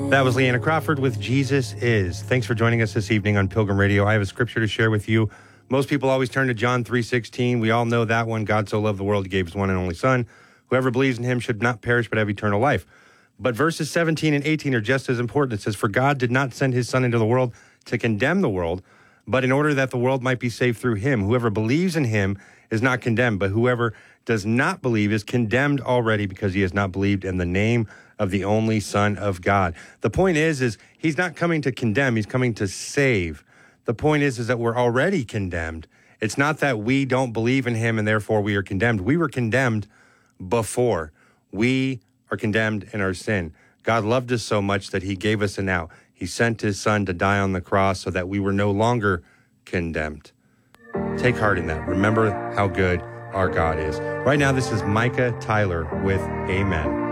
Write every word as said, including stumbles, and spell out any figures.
That was Leanna Crawford with Jesus Is. Thanks for joining us this evening on Pilgrim Radio. I have a scripture to share with you. Most people always turn to John three sixteen. We all know that one. God so loved the world, he gave his one and only son. Whoever believes in him should not perish but have eternal life. But verses seventeen and eighteen are just as important. It says, for God did not send his son into the world to condemn the world, but in order that the world might be saved through him. Whoever believes in him is not condemned, but whoever does not believe is condemned already because he has not believed in the name of the only Son of God. The point is, is he's not coming to condemn, he's coming to save. The point is, is that we're already condemned. It's not that we don't believe in him and therefore we are condemned. We were condemned before. We are condemned in our sin. God loved us so much that he gave us an out. He sent his son to die on the cross so that we were no longer condemned. Take heart in that. Remember how good our God is. Right now, this is Micah Tyler with Amen.